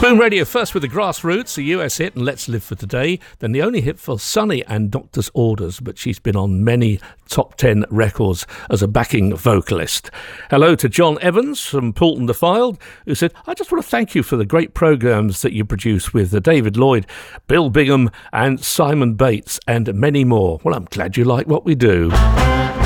Boom Radio first with the Grassroots, a US hit and Let's Live for Today, then the only hit for Sonny and Doctor's Orders, but she's been on many top 10 records as a backing vocalist. Hello to John Evans from Poulton Defiled, who said, I just want to thank you for the great programmes that you produce with David Lloyd, Bill Bingham and Simon Bates and many more. Well, I'm glad you like what we do.